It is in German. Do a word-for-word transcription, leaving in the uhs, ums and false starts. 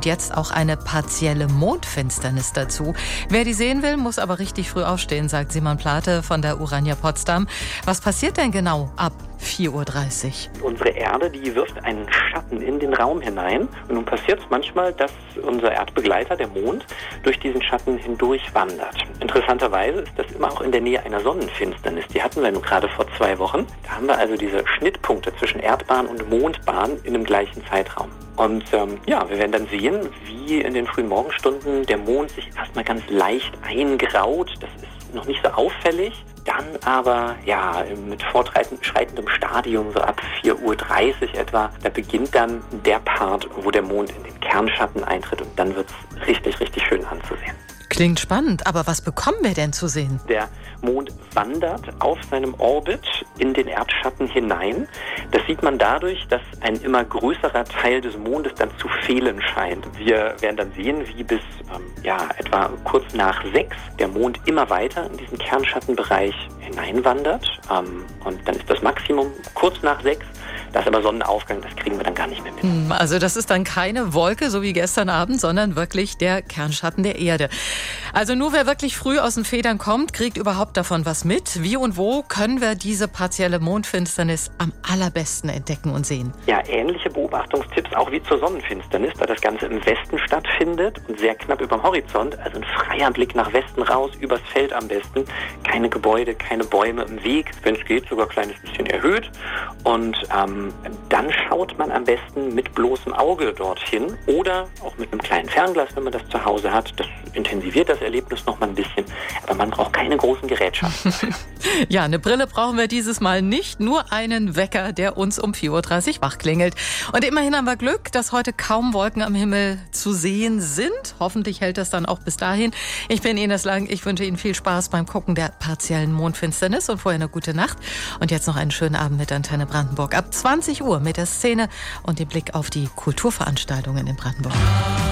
kommt jetzt auch eine partielle Mondfinsternis dazu. Wer die sehen will, muss aber richtig früh aufstehen, sagt Simon Plate von der Urania Potsdam. Was passiert denn genau ab vier Uhr dreißig? Unsere Erde, die wirft einen Schatten in den Raum hinein. Und nun passiert es manchmal, dass unser Erdbegleiter, der Mond, durch diesen Schatten hindurch wandert. Interessanterweise ist das immer auch in der Nähe einer Sonnenfinsternis. Die hatten wir nun gerade vor zwei Wochen. Da haben wir also diese Schnittpunkte zwischen Erdbahn und Mondbahn in dem gleichen Zeitraum. Und ähm, ja, wir werden dann sehen, wie in den frühen Morgenstunden der Mond sich erstmal ganz leicht eingraut. Das ist noch nicht so auffällig. Dann aber, ja, mit fortschreitendem Stadium, so ab vier Uhr dreißig etwa, da beginnt dann der Part, wo der Mond in den Kernschatten eintritt und dann wird es richtig, richtig schön anzusehen. Klingt spannend, aber was bekommen wir denn zu sehen? Der Mond wandert auf seinem Orbit in den Erdschatten hinein. Das sieht man dadurch, dass ein immer größerer Teil des Mondes dann zu fehlen scheint. Wir werden dann sehen, wie bis ähm, ja, etwa kurz nach sechs der Mond immer weiter in diesen Kernschattenbereich hineinwandert. Ähm, und dann ist das Maximum kurz nach sechs. Das ist aber Sonnenaufgang, das kriegen wir dann gar nicht mehr mit. Also das ist dann keine Wolke, so wie gestern Abend, sondern wirklich der Kernschatten der Erde. Also nur wer wirklich früh aus den Federn kommt, kriegt überhaupt davon was mit. Wie und wo können wir diese partielle Mondfinsternis am allerbesten entdecken und sehen? Ja, ähnliche Beobachtungstipps auch wie zur Sonnenfinsternis, da das Ganze im Westen stattfindet und sehr knapp über dem Horizont. Also ein freier Blick nach Westen raus, übers Feld am besten. Keine Gebäude, keine Bäume im Weg. Wenn es geht, sogar ein kleines bisschen erhöht. Und ähm, dann schaut man am besten mit bloßem Auge dorthin oder auch mit einem kleinen Fernglas, wenn man das zu Hause hat. Das intensiviert das Erlebnis noch mal ein bisschen, aber man braucht keine großen Gerätschaften. Ja, eine Brille brauchen wir dieses Mal nicht, nur einen Wecker, der uns um vier Uhr dreißig wach klingelt. Und immerhin haben wir Glück, dass heute kaum Wolken am Himmel zu sehen sind. Hoffentlich hält das dann auch bis dahin. Ich bin Ines Lang, ich wünsche Ihnen viel Spaß beim Gucken der partiellen Mondfinsternis und vorher eine gute Nacht. Und jetzt noch einen schönen Abend mit Antenne Brandenburg. Ab zwanzig Uhr mit der Szene und dem Blick auf die Kulturveranstaltungen in Brandenburg.